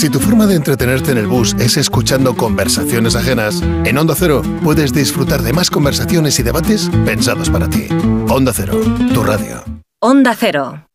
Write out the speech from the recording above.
Si tu forma de entretenerte en el bus es escuchando conversaciones ajenas, en Onda Cero puedes disfrutar de más conversaciones y debates pensados para ti. Onda Cero, tu radio. Onda Cero.